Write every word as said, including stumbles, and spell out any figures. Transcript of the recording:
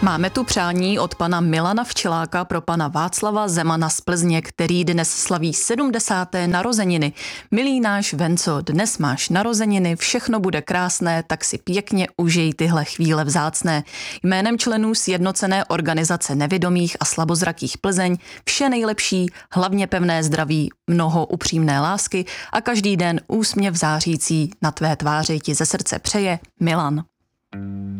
Máme tu přání od pana Milana Včeláka pro pana Václava Zemana z Plzně, který dnes slaví sedmdesáté narozeniny. Milý náš Venco, dnes máš narozeniny, všechno bude krásné, tak si pěkně užij tyhle chvíle vzácné. Jménem členů Sjednocené organizace nevidomých a slabozrakých Plzeň vše nejlepší, hlavně pevné zdraví, mnoho upřímné lásky a každý den úsměv zářící na tvé tváři ti ze srdce přeje Milan.